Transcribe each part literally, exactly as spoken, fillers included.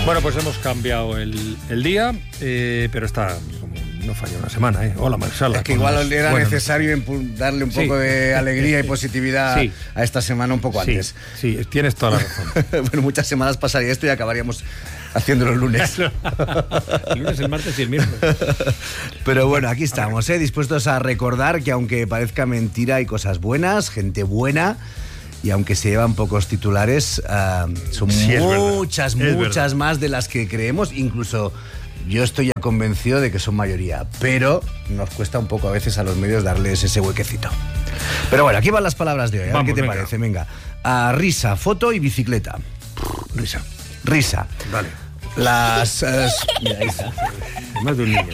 Bueno, pues hemos cambiado el, el día, eh, pero está como no falla una semana, ¿eh? Hola, Marsala. Es que igual nos... era bueno, necesario darle un poco sí. de alegría y positividad sí. a esta semana un poco sí. antes. Sí, tienes toda la razón. Bueno, muchas semanas pasaría esto y acabaríamos haciéndolo el lunes. El lunes, el martes y el miércoles. Pero bueno, aquí estamos, ¿eh? Dispuestos a recordar que aunque parezca mentira hay cosas buenas, gente buena. Y aunque se llevan pocos titulares, uh, son sí, muchas, muchas más de las que creemos. Incluso yo estoy ya convencido de que son mayoría. Pero nos cuesta un poco a veces a los medios darles ese huequecito. Pero bueno, aquí van las palabras de hoy. A Vamos, ver qué te venga. parece. Venga. Uh, risa, foto y bicicleta. Risa. Risa. Vale. Las... Uh, mira, ahí está. Más de un niño.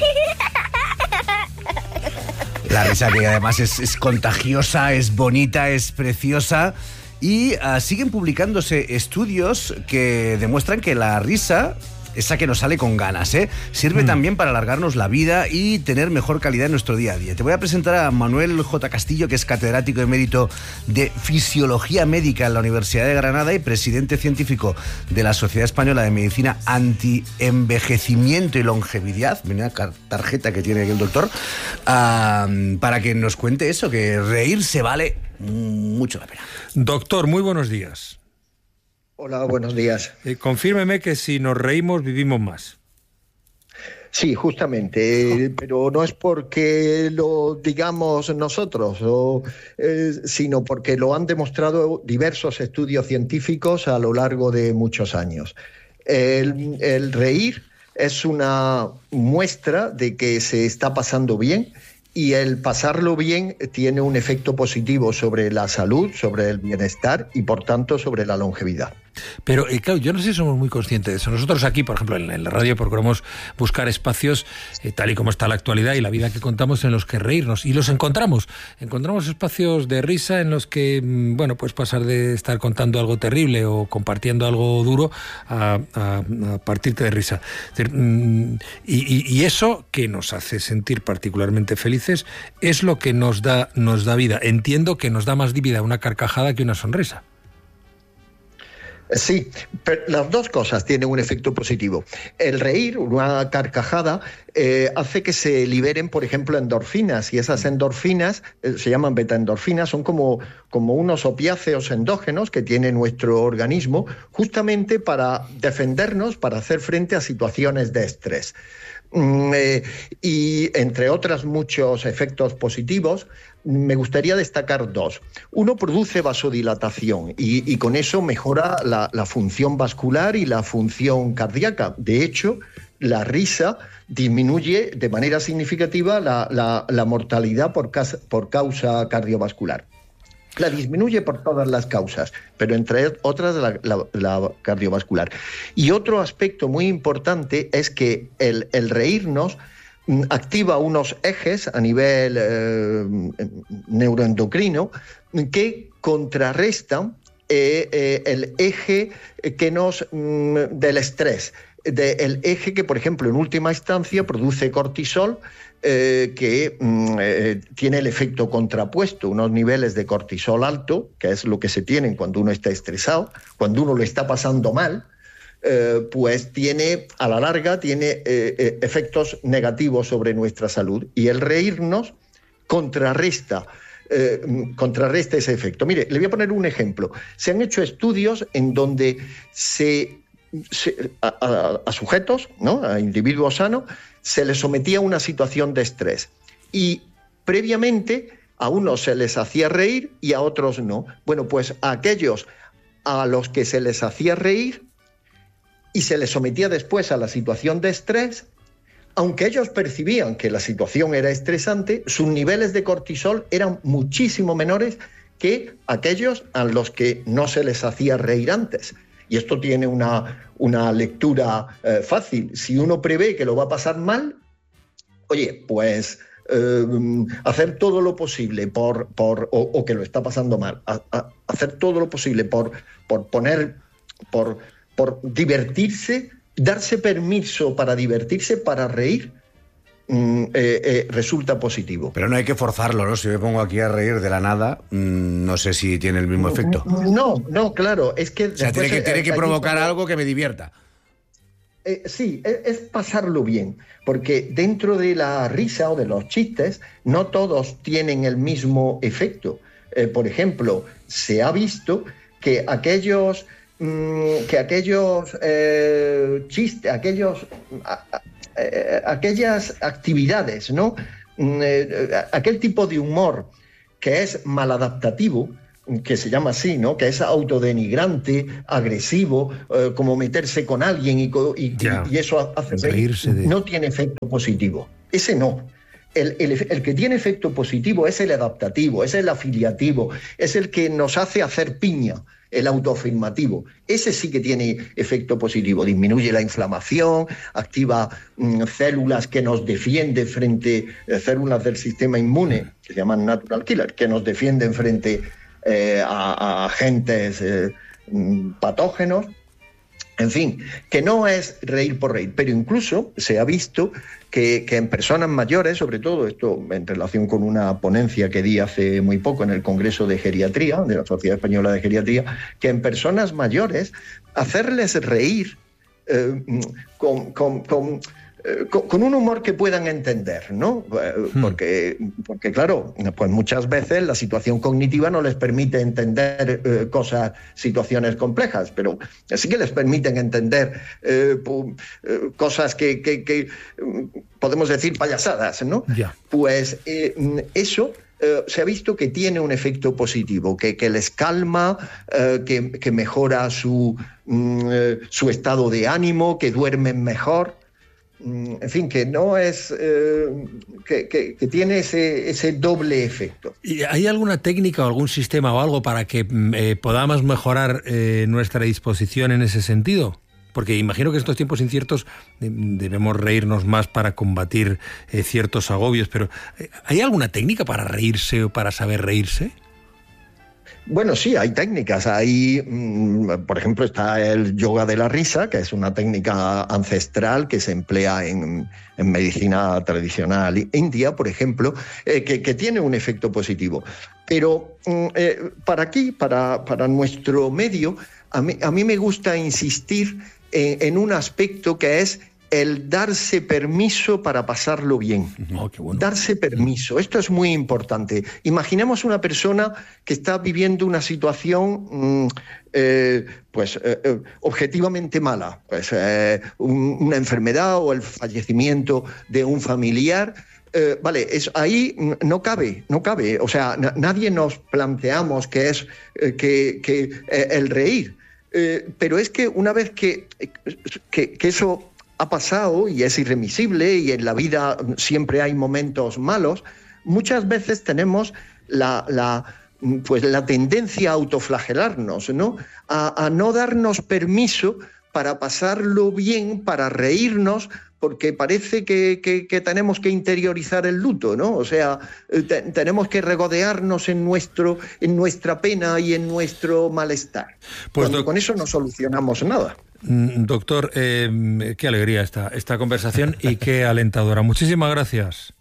La risa que además es, es contagiosa, es bonita, es preciosa. Y uh, siguen publicándose estudios que demuestran que la risa, esa que nos sale con ganas, ¿eh? sirve mm. también para alargarnos la vida y tener mejor calidad en nuestro día a día. Te voy a presentar a Manuel J. Castillo, que es catedrático emérito de Fisiología Médica en la Universidad de Granada y presidente científico de la Sociedad Española de Medicina Anti-Envejecimiento y Longevidad. Mira la tarjeta que tiene aquí el doctor. Uh, para que nos cuente eso, que reírse vale mucho la pena. Doctor, muy buenos días. Hola, buenos días. Eh, confírmeme que si nos reímos vivimos más. Sí, justamente, eh, pero no es porque lo digamos nosotros, o, eh, sino porque lo han demostrado diversos estudios científicos a lo largo de muchos años. El, el reír es una muestra de que se está pasando bien. Y el pasarlo bien tiene un efecto positivo sobre la salud, sobre el bienestar y, por tanto, sobre la longevidad. Pero, eh, claro, yo no sé si somos muy conscientes de eso. Nosotros aquí, por ejemplo, en, en la radio procuramos buscar espacios, eh, tal y como está la actualidad y la vida que contamos, en los que reírnos. Y los encontramos. Encontramos espacios de risa en los que, bueno, pues pasar de estar contando algo terrible o compartiendo algo duro a, a, a partirte de risa. Es decir, y, y, y eso que nos hace sentir particularmente felices es lo que nos da, nos da vida. Entiendo que nos da más vida una carcajada que una sonrisa. Sí, pero las dos cosas tienen un efecto positivo. El reír, una carcajada, eh, hace que se liberen, por ejemplo, endorfinas, y esas endorfinas eh, se llaman betaendorfinas, son como, como unos opiáceos endógenos que tiene nuestro organismo justamente para defendernos, para hacer frente a situaciones de estrés. Mm, eh, y entre otros muchos efectos positivos, me gustaría destacar dos. Uno, produce vasodilatación y, y con eso mejora la, la función vascular y la función cardíaca. De hecho, la risa disminuye de manera significativa la, la, la mortalidad por, casa, por causa cardiovascular. La disminuye por todas las causas, pero entre otras la, la, la cardiovascular. Y otro aspecto muy importante es que el, el reírnos activa unos ejes a nivel eh, neuroendocrino que contrarrestan eh, eh, el eje que nos mm, del estrés, de, el eje que, por ejemplo, en última instancia produce cortisol, eh, que mm, eh, tiene el efecto contrapuesto, unos niveles de cortisol alto, que es lo que se tienen cuando uno está estresado, cuando uno lo está pasando mal. Eh, pues tiene, a la larga, tiene eh, eh, efectos negativos sobre nuestra salud. Y el reírnos contrarresta, eh, contrarresta ese efecto. Mire, le voy a poner un ejemplo. Se han hecho estudios en donde se, se, a, a, a sujetos, ¿no?, a individuos sanos, se les sometía a una situación de estrés. Y previamente a unos se les hacía reír y a otros no. Bueno, pues a aquellos a los que se les hacía reír y se les sometía después a la situación de estrés, aunque ellos percibían que la situación era estresante, sus niveles de cortisol eran muchísimo menores que aquellos a los que no se les hacía reír antes. Y esto tiene una, una lectura eh, fácil. Si uno prevé que lo va a pasar mal, oye, pues eh, hacer todo lo posible por, por o, o que lo está pasando mal, a, a, hacer todo lo posible por, por poner... por por divertirse, darse permiso para divertirse, para reír, mm, eh, eh, resulta positivo. Pero no hay que forzarlo, ¿no? Si me pongo aquí a reír de la nada, mmm, no sé si tiene el mismo efecto. No, no, claro, es que... O sea, tiene que, tiene que provocar algo que me divierta. Eh, sí, es, es pasarlo bien, porque dentro de la risa o de los chistes no todos tienen el mismo efecto. Eh, por ejemplo, se ha visto que aquellos, mmm, que aquellos eh, chistes, aquellos, a, a, a, aquellas actividades, ¿no? Mm, eh, aquel tipo de humor que es maladaptativo, que se llama así, ¿no? Que es autodenigrante, agresivo, eh, como meterse con alguien y, y, y eso hace reírse, de... no tiene efecto positivo. Ese no. El, el, el que tiene efecto positivo es el adaptativo, es el afiliativo, es el que nos hace hacer piña, el autoafirmativo. Ese sí que tiene efecto positivo. Disminuye la inflamación, activa mmm, células que nos defienden frente, eh, células del sistema inmune, que se llaman natural killer, que nos defienden frente Eh, a, a agentes eh, patógenos, en fin, que no es reír por reír, pero incluso se ha visto que, que en personas mayores, sobre todo esto en relación con una ponencia que di hace muy poco en el Congreso de Geriatría, de la Sociedad Española de Geriatría, que en personas mayores hacerles reír eh, con... con, con Con, con un humor que puedan entender, ¿no? Porque, porque, claro, pues muchas veces la situación cognitiva no les permite entender eh, cosas, situaciones complejas, pero sí que les permiten entender eh, eh, cosas que, que, que podemos decir payasadas, ¿no? Yeah. Pues eh, eso... Eh, se ha visto que tiene un efecto positivo, que, que les calma, eh, que, que mejora su, mm, eh, su estado de ánimo, que duermen mejor. En fin, que no es eh, que, que, que tiene ese, ese doble efecto. ¿Y hay alguna técnica o algún sistema o algo para que eh, podamos mejorar eh, nuestra disposición en ese sentido? Porque imagino que en estos tiempos inciertos eh, debemos reírnos más para combatir eh, ciertos agobios, pero eh, ¿hay alguna técnica para reírse o para saber reírse? Bueno, sí, hay técnicas. Hay, mmm, por ejemplo, está el yoga de la risa, que es una técnica ancestral que se emplea en, en medicina tradicional india, por ejemplo, eh, que, que tiene un efecto positivo. Pero mmm, eh, para aquí, para, para nuestro medio, a mí, a mí me gusta insistir en, en un aspecto que es el darse permiso para pasarlo bien. Oh, qué bueno. Darse permiso. Esto es muy importante. Imaginemos una persona que está viviendo una situación mmm, eh, pues, eh, eh, objetivamente mala. Pues, eh, un, una enfermedad o el fallecimiento de un familiar. Eh, vale, es, ahí no cabe, no cabe. O sea, na, nadie nos planteamos que es eh, que, que eh, el reír. Eh, pero es que una vez que, que, que eso ha pasado y es irremisible y en la vida siempre hay momentos malos, muchas veces tenemos la, la, pues la tendencia a autoflagelarnos, ¿no? A, a no darnos permiso para pasarlo bien, para reírnos, porque parece que, que, que tenemos que interiorizar el luto, ¿no? O sea, te, tenemos que regodearnos en, nuestro, en nuestra pena y en nuestro malestar. Pues doc... Con eso no solucionamos nada. Doctor, eh, qué alegría esta, esta conversación y qué alentadora. Muchísimas gracias.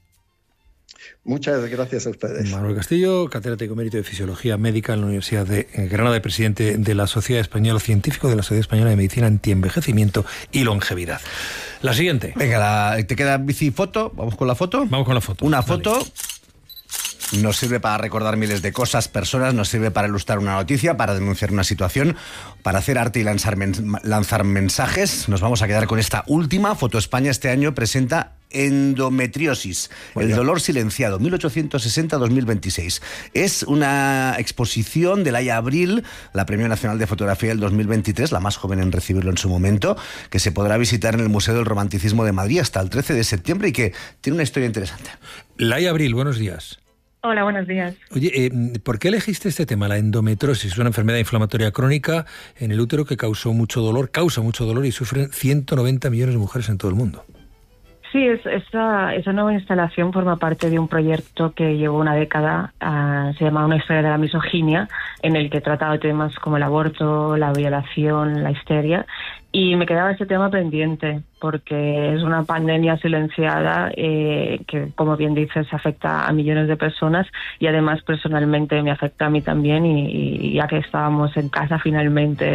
Muchas gracias a ustedes. Manuel Castillo, catedrático emérito de Fisiología Médica en la Universidad de Granada y presidente de la Sociedad Española, científico de la Sociedad Española de Medicina Antienvejecimiento y Longevidad. La siguiente. Venga, la, ¿te queda bicifoto? ¿Vamos con la foto? Vamos con la foto. Una Dale. foto... Nos sirve para recordar miles de cosas, personas, nos sirve para ilustrar una noticia, para denunciar una situación, para hacer arte y lanzar, men- lanzar mensajes. Nos vamos a quedar con esta última. Foto España este año presenta Endometriosis, bueno, el dolor silenciado, mil ochocientos sesenta a dos mil veintiséis. Es una exposición de Laia Abril, la Premio Nacional de Fotografía del dos mil veintitrés, la más joven en recibirlo en su momento, que se podrá visitar en el Museo del Romanticismo de Madrid hasta el trece de septiembre y que tiene una historia interesante. Laia Abril, buenos días. Hola, buenos días. Oye, eh, ¿por qué elegiste este tema, la endometriosis, una enfermedad inflamatoria crónica en el útero que causó mucho dolor, causa mucho dolor y sufren ciento noventa millones de mujeres en todo el mundo? Sí, es, esa, esa nueva instalación forma parte de un proyecto que llevó una década, uh, se llama Una historia de la misoginia, en el que he tratado temas como el aborto, la violación, la histeria, y me quedaba ese tema pendiente, porque es una pandemia silenciada eh, que, como bien dices, afecta a millones de personas y además personalmente me afecta a mí también y, y ya que estábamos en casa finalmente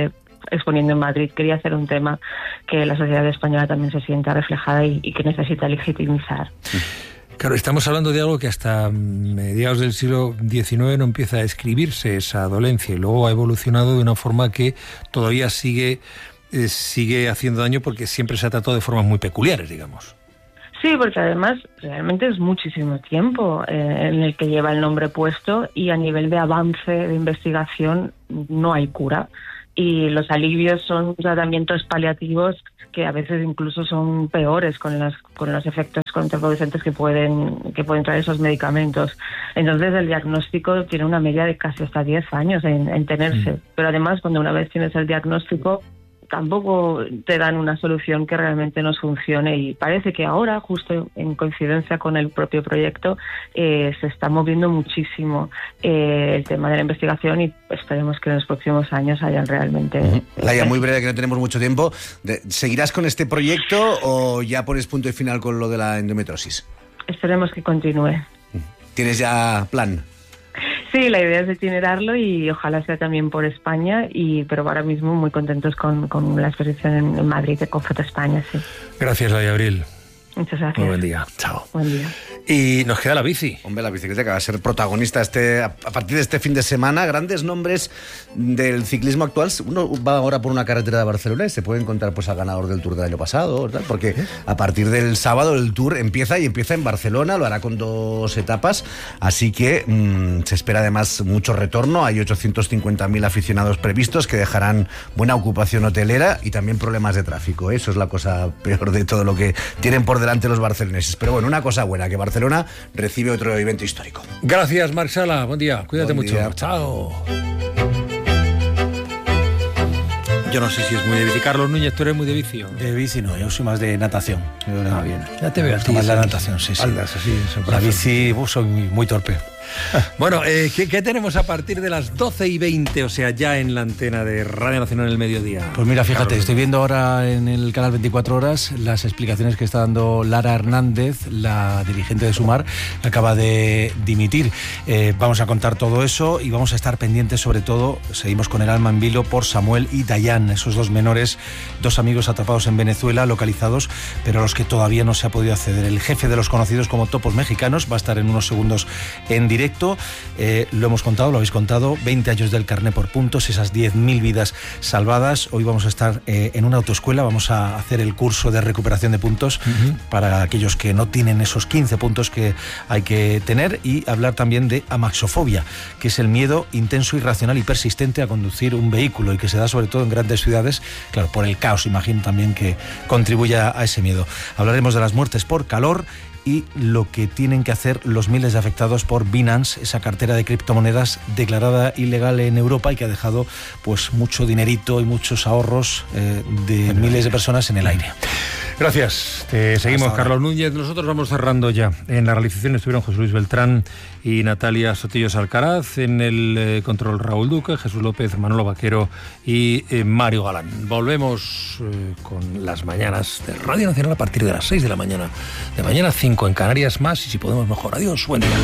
exponiendo en Madrid. Quería hacer un tema que la sociedad española también se sienta reflejada y, y que necesita legitimizar. Claro, estamos hablando de algo que hasta mediados del siglo diecinueve no empieza a escribirse, esa dolencia, y luego ha evolucionado de una forma que todavía sigue, eh, sigue haciendo daño porque siempre se ha tratado de formas muy peculiares, digamos. Sí, porque además realmente es muchísimo tiempo eh, en el que lleva el nombre puesto y a nivel de avance de investigación no hay cura. Y los alivios son tratamientos paliativos que a veces incluso son peores con los, con los efectos contraproducentes que pueden, que pueden traer esos medicamentos. Entonces el diagnóstico tiene una media de casi hasta diez años en, en tenerse. Mm. Pero además cuando una vez tienes el diagnóstico tampoco te dan una solución que realmente nos funcione, y parece que ahora, justo en coincidencia con el propio proyecto, eh, se está moviendo muchísimo eh, el tema de la investigación, y esperemos que en los próximos años hayan realmente... Uh-huh. Laia, muy breve, que no tenemos mucho tiempo. ¿Seguirás con este proyecto o ya pones punto y final con lo de la endometriosis? Esperemos que continúe. ¿Tienes ya plan? Sí, la idea es itinerarlo y ojalá sea también por España, y pero ahora mismo muy contentos con, con la exposición en, en Madrid de Confoto España, sí. Gracias, Laia Abril. Muchas gracias. Muy buen día. Chao. Buen día. Y nos queda la bici. Hombre, la bicicleta que va a ser protagonista este, a partir de este fin de semana. Grandes nombres del ciclismo actual. Uno va ahora por una carretera de Barcelona y se puede encontrar pues al ganador del Tour del año pasado, ¿verdad? Porque a partir del sábado el Tour empieza y empieza en Barcelona, lo hará con dos etapas, así que mmm, se espera además mucho retorno. Hay ochocientos cincuenta mil aficionados previstos que dejarán buena ocupación hotelera y también problemas de tráfico, ¿eh? Eso es la cosa peor de todo lo que tienen por delante los barceloneses. Pero bueno, una cosa buena, que Barcelona recibe otro evento histórico. Gracias, Marc Sala. Buen día. Cuídate Buen mucho. día. Chao. Yo no sé si es muy de bici. Carlos Núñez, ¿tú eres muy de bici? ¿O? De bici no, yo soy más de natación. Yo, ah, bien. Ya te veo. Más la natación, sí, sí. Aldas, así, la bici, uh, soy muy, muy torpe. Bueno, eh, ¿qué, ¿qué tenemos a partir de las doce y veinte? O sea, ya en la antena de Radio Nacional en el mediodía. Pues mira, fíjate, Carlos. Estoy viendo ahora en el canal veinticuatro horas las explicaciones que está dando Lara Hernández, la dirigente de Sumar, que acaba de dimitir. Eh, vamos a contar todo eso y vamos a estar pendientes, sobre todo, seguimos con el alma en vilo por Samuel y Dayan, esos dos menores, dos amigos atrapados en Venezuela, localizados, pero a los que todavía no se ha podido acceder. El jefe de los conocidos como Topos Mexicanos va a estar en unos segundos en directo. Directo, eh, lo hemos contado, lo habéis contado, veinte años del carné por puntos, esas diez mil vidas salvadas. Hoy vamos a estar eh, en una autoescuela, vamos a hacer el curso de recuperación de puntos uh-huh. para aquellos que no tienen esos quince puntos que hay que tener, y hablar también de amaxofobia, que es el miedo intenso, irracional y persistente a conducir un vehículo, y que se da sobre todo en grandes ciudades, claro, por el caos, imagino también que contribuye a ese miedo. Hablaremos de las muertes por calor y lo que tienen que hacer los miles de afectados por Binance, esa cartera de criptomonedas declarada ilegal en Europa y que ha dejado pues mucho dinerito y muchos ahorros eh, de miles de personas en el aire. Gracias. Te seguimos, Carlos Núñez. Nosotros vamos cerrando ya. En la realización estuvieron José Luis Beltrán y Natalia Sotillos Alcaraz. En el eh, control Raúl Duque, Jesús López, Manolo Vaquero y eh, Mario Galán. Volvemos eh, con las mañanas de Radio Nacional a partir de las seis de la mañana. De mañana cinco en Canarias más, y si podemos mejor. Adiós, buen día.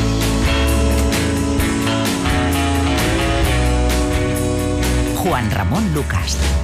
Juan Ramón Lucas.